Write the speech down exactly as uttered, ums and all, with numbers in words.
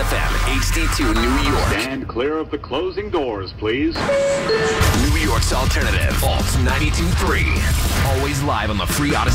F M, H D two New York. Stand clear of the closing doors, please. New York's alternative, Alt ninety-two point three. Always live on the free Odyssey.